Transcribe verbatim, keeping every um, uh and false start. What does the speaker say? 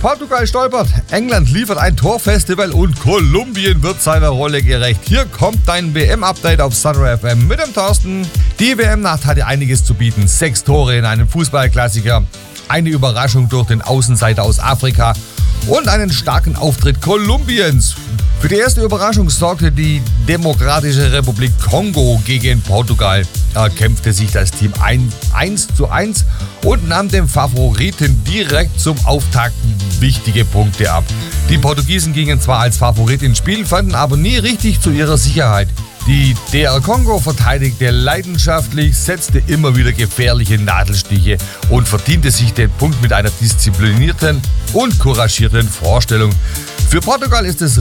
Portugal stolpert, England liefert ein Torfestival und Kolumbien wird seiner Rolle gerecht. Hier kommt dein W M-Update auf Sunray F M mit dem Thorsten. Die W M-Nacht hatte einiges zu bieten. Sechs Tore in einem Fußballklassiker, eine Überraschung durch den Außenseiter aus Afrika und einen starken Auftritt Kolumbiens. Für die erste Überraschung sorgte die Demokratische Republik Kongo gegen Portugal. Da kämpfte sich das Team eins zu eins und nahm dem Favoriten direkt zum Auftakt wichtige Punkte ab. Die Portugiesen gingen zwar als Favorit ins Spiel, fanden aber nie richtig zu ihrer Sicherheit. Die D R Kongo verteidigte leidenschaftlich, setzte immer wieder gefährliche Nadelstiche und verdiente sich den Punkt mit einer disziplinierten und couragierten Vorstellung. Für Portugal ist es